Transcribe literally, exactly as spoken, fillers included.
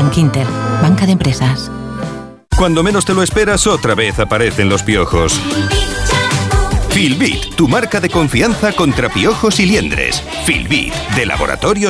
Bankinter, banca de empresas. Cuando menos te lo esperas, otra vez aparecen los piojos. Filbit, tu marca de confianza contra piojos y liendres. Filbit, de Laboratorios